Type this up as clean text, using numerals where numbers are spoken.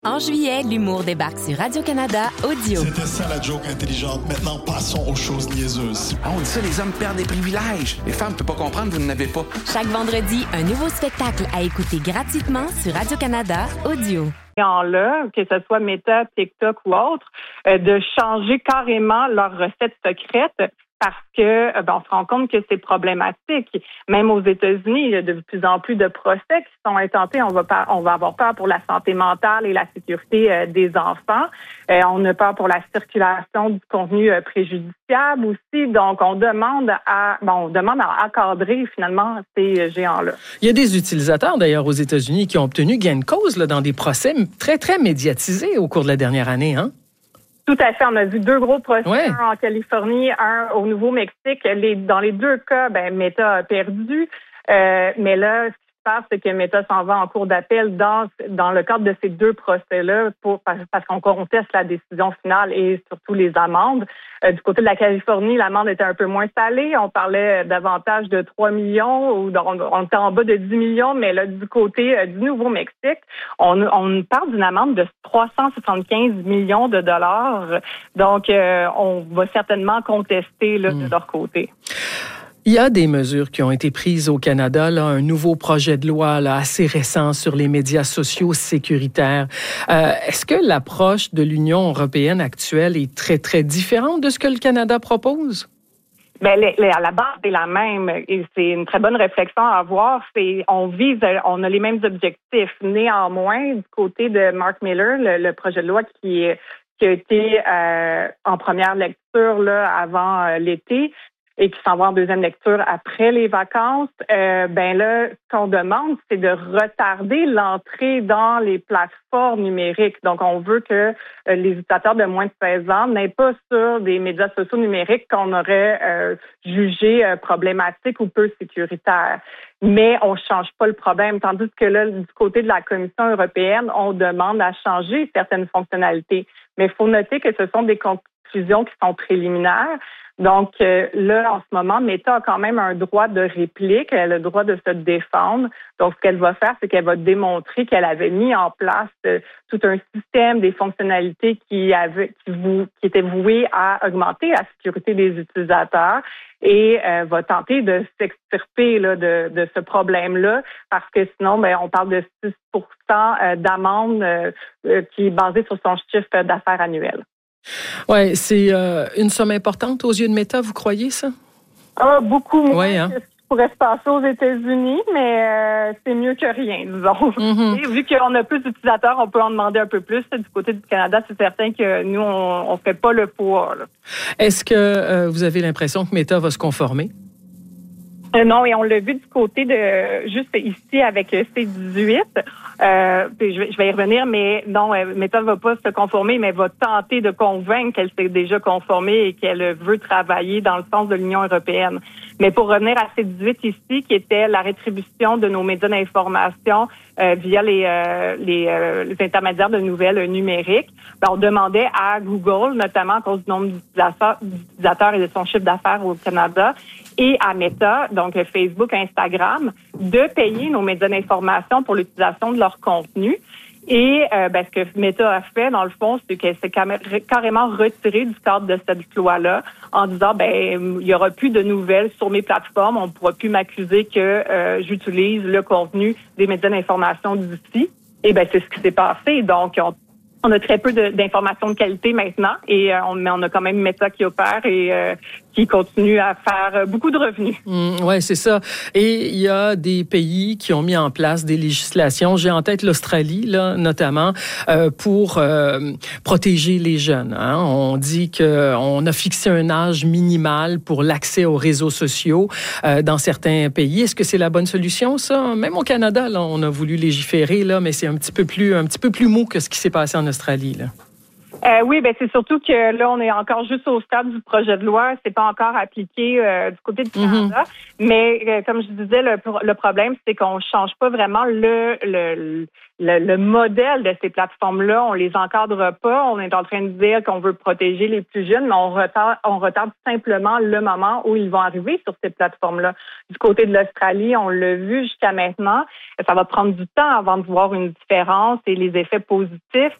En juillet, l'humour débarque sur Radio-Canada Audio. C'était ça la joke intelligente. Maintenant, passons aux choses niaiseuses. Ah, on dit ça, les hommes perdent des privilèges. Les femmes ne peuvent pas comprendre, vous n'en avez pas. Chaque vendredi, un nouveau spectacle à écouter gratuitement sur Radio-Canada Audio. Là, que ce soit Meta, TikTok ou autre, de changer carrément leurs recettes secrètes parce que on se rend compte que c'est problématique. Même aux États-Unis, il y a de plus en plus de procès qui sont intentés. On va avoir peur pour la santé mentale et la sécurité des enfants. On a peur pour la circulation du contenu préjudiciable aussi. Donc, on demande à encadrer finalement ces géants-là. Il y a des utilisateurs d'ailleurs aux États-Unis qui ont obtenu gain de cause là, dans des procès très, très médiatisés au cours de la dernière année, hein? Tout à fait. On a vu 2 gros procès, un en Californie, un au Nouveau-Mexique. Dans les 2 cas, Meta a perdu. Mais là, ce qui se passe, c'est que Meta s'en va en cours d'appel dans le cadre de ces 2 procès-là parce qu'on conteste la décision finale et surtout les amendes. Du côté de la Californie, l'amende était un peu moins salée. On parlait davantage de 3 millions ou on était en bas de 10 millions. Mais là, du côté du Nouveau-Mexique, on parle d'une amende de 375 millions de dollars. Donc, on va certainement contester de leur côté. Il y a des mesures qui ont été prises au Canada, là, un nouveau projet de loi là, assez récent sur les médias sociaux sécuritaires. Est-ce que l'approche de l'Union européenne actuelle est très, très différente de ce que le Canada propose? À la base, c'est la même et c'est une très bonne réflexion à avoir. On a les mêmes objectifs. Néanmoins, du côté de Mark Miller, le projet de loi qui a été en première lecture là, avant l'été, et qui s'en va en deuxième lecture après les vacances, là, ce qu'on demande, c'est de retarder l'entrée dans les plateformes numériques. Donc, on veut que les utilisateurs de moins de 16 ans n'aient pas sur des médias sociaux numériques qu'on aurait jugés problématiques ou peu sécuritaires. Mais on ne change pas le problème, tandis que là, du côté de la Commission européenne, on demande à changer certaines fonctionnalités. Mais il faut noter que ce sont des conclusions qui sont préliminaires. Donc là, en ce moment, Meta a quand même un droit de réplique, elle a le droit de se défendre. Donc, ce qu'elle va faire, c'est qu'elle va démontrer qu'elle avait mis en place tout un système, des fonctionnalités qui étaient vouées à augmenter la sécurité des utilisateurs et va tenter de s'extirper là, de ce problème-là parce que sinon, on parle de 6% d'amende qui est basée sur son chiffre d'affaires annuel. Oui, c'est une somme importante aux yeux de Meta, vous croyez ça? Beaucoup moins que ce qui pourrait se passer aux États-Unis, mais c'est mieux que rien, disons. Mm-hmm. Et vu qu'on a plus d'utilisateurs, on peut en demander un peu plus. Du côté du Canada, c'est certain que nous, on fait pas le poids. Là. Est-ce que vous avez l'impression que Meta va se conformer? Non, et on l'a vu du côté de juste ici avec C18. Je vais y revenir, mais non, Meta ne va pas se conformer, mais va tenter de convaincre qu'elle s'est déjà conformée et qu'elle veut travailler dans le sens de l'Union européenne. Mais pour revenir à C18 ici, qui était la rétribution de nos médias d'information via les intermédiaires de nouvelles numériques, on demandait à Google, notamment à cause du nombre d'utilisateurs et de son chiffre d'affaires au Canada, et à Meta, donc Facebook, Instagram, de payer nos médias d'information pour l'utilisation de leur contenu. Et ce que Meta a fait, dans le fond, c'est qu'elle s'est carrément retirée du cadre de cette loi-là en disant, il y aura plus de nouvelles sur mes plateformes, on ne pourra plus m'accuser que j'utilise le contenu des médias d'information d'ici. Et c'est ce qui s'est passé. Donc, on a très peu d'informations de qualité maintenant, mais on a quand même Meta qui opère et qui continue à faire beaucoup de revenus. Oui, c'est ça. Et il y a des pays qui ont mis en place des législations. J'ai en tête l'Australie, là, notamment, pour protéger les jeunes. Hein. On dit qu'on a fixé un âge minimal pour l'accès aux réseaux sociaux dans certains pays. Est-ce que c'est la bonne solution, ça? Même au Canada, là, on a voulu légiférer, là, mais c'est un petit peu plus mou que ce qui s'est passé en Australie, là. Oui, c'est surtout que là, on est encore juste au stade du projet de loi. C'est pas encore appliqué du côté du Canada. Mais comme je disais, le problème, c'est qu'on change pas vraiment le modèle de ces plateformes-là. On les encadre pas. On est en train de dire qu'on veut protéger les plus jeunes, mais on retarde simplement le moment où ils vont arriver sur ces plateformes-là. Du côté de l'Australie, on l'a vu jusqu'à maintenant. Ça va prendre du temps avant de voir une différence et les effets positifs.